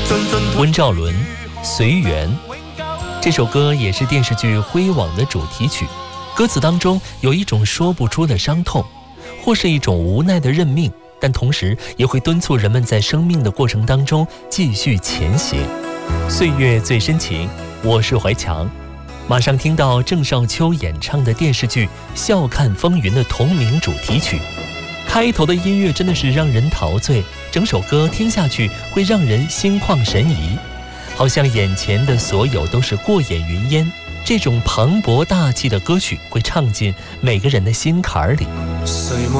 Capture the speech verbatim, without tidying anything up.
温兆伦《随缘》这首歌也是电视剧《辉煌》的主题曲，歌词当中有一种说不出的伤痛，或是一种无奈的认命，但同时也会敦促人们在生命的过程当中继续前行。岁月最深情，我是怀强。马上听到郑少秋演唱的电视剧《笑看风云》的同名主题曲，开头的音乐真的是让人陶醉，整首歌听下去会让人心旷神怡，好像眼前的所有都是过眼云烟。这种磅礴大气的歌曲会唱进每个人的心坎里。